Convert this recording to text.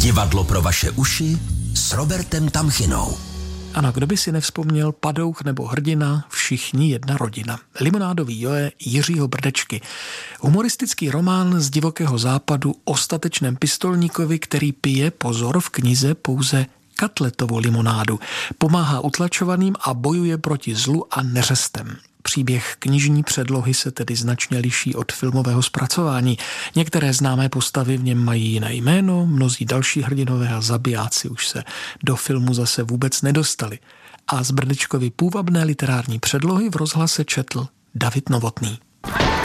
Divadlo pro vaše uši s Robertem Tamchinou. Ano, kdo by si nevzpomněl Padouch nebo Hrdina, všichni jedna rodina. Limonádový Joe Jiřího Brdečky. Humoristický román z divokého západu o statečném pistolníkovi, který pije, pozor, v knize pouze katletovou limonádu. Pomáhá utlačovaným a bojuje proti zlu a neřestem. Příběh knižní předlohy se tedy značně liší od filmového zpracování. Některé známé postavy v něm mají jiné jméno, mnozí další hrdinové a zabijáci už se do filmu zase vůbec nedostali. A z Brdečkovy půvabné literární předlohy v rozhlase četl David Novotný.